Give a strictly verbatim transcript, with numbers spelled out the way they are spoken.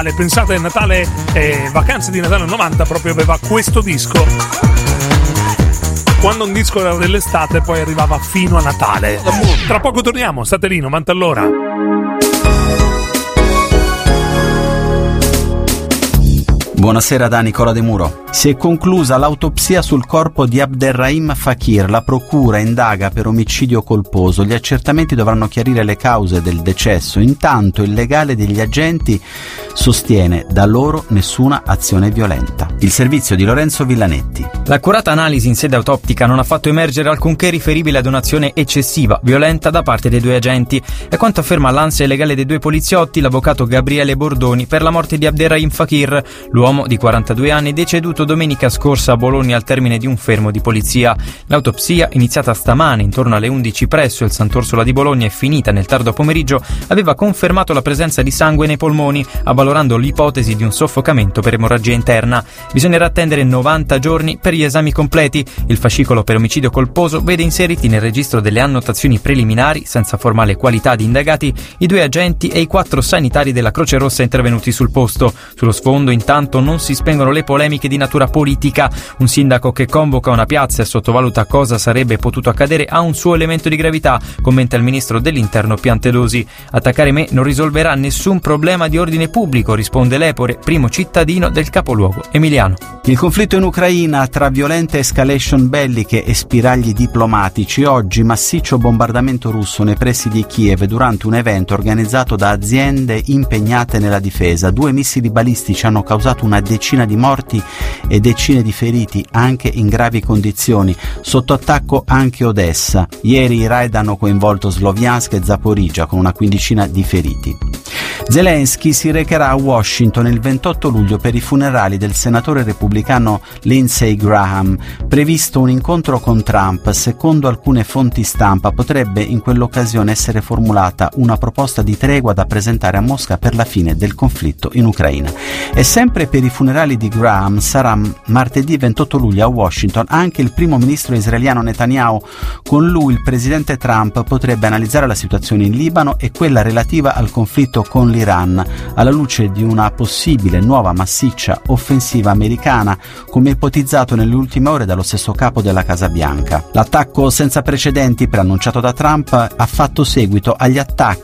Pensate, Natale, eh, vacanze di Natale novanta proprio aveva questo disco. Quando un disco era dell'estate poi arrivava fino a Natale. Tra poco torniamo, state lì, novanta all'ora. Buonasera da Nicola De Muro. Si è conclusa l'autopsia sul corpo di Abderrahim Fakir. La procura indaga per omicidio colposo. Gli accertamenti dovranno chiarire le cause del decesso. Intanto il legale degli agenti sostiene da loro nessuna azione violenta. Il servizio di Lorenzo Villanetti. L'accurata analisi in sede autoptica non ha fatto emergere alcunché riferibile ad un'azione eccessiva, violenta da parte dei due agenti. È quanto afferma l'ansia legale dei due poliziotti, l'avvocato Gabriele Bordoni, per la morte di Abderrahim Fakir, l'uomo di quarantadue anni deceduto domenica scorsa a Bologna al termine di un fermo di polizia. L'autopsia, iniziata stamane intorno alle undici presso il Sant'Orsola di Bologna e finita nel tardo pomeriggio, aveva confermato la presenza di sangue nei polmoni, avvalorando l'ipotesi di un soffocamento per emorragia interna. Bisognerà attendere novanta giorni per gli esami completi. Il fascicolo per omicidio colposo vede inseriti nel registro delle annotazioni preliminari, senza formale qualità di indagati, i due agenti e i quattro sanitari della Croce Rossa intervenuti sul posto. Sullo sfondo, intanto, non si spengono le polemiche di natura politica. Un sindaco che convoca una piazza e sottovaluta cosa sarebbe potuto accadere ha un suo elemento di gravità, commenta il ministro dell'Interno Piantedosi. Attaccare me non risolverà nessun problema di ordine pubblico, risponde Lepore, primo cittadino del capoluogo emiliano. Il conflitto in Ucraina, tra violente escalation belliche e spiragli diplomatici. Oggi massiccio bombardamento russo nei pressi di Kiev durante un evento organizzato da aziende impegnate nella difesa. Due missili balistici hanno causato una decina di morti e decine di feriti, anche in gravi condizioni. Sotto attacco anche Odessa. Ieri i raid hanno coinvolto Sloviansk e Zaporizhzhia con una quindicina di feriti. Zelensky si recherà a Washington il ventotto luglio per i funerali del senatore repubblicano Lindsey Graham. Previsto un incontro con Trump. Secondo alcune fonti stampa potrebbe in quell'occasione essere formulata una proposta di tregua da presentare a Mosca per la fine del conflitto in Ucraina. E sempre per i funerali di Graham sarà martedì ventotto luglio a Washington anche il primo ministro israeliano Netanyahu. Con lui il presidente Trump potrebbe analizzare la situazione in Libano e quella relativa al conflitto con l'Iran, alla luce di una possibile nuova massiccia offensiva americana, come ipotizzato nelle ultime ore dallo stesso capo della Casa Bianca. L'attacco senza precedenti preannunciato da Trump ha fatto seguito agli attacchi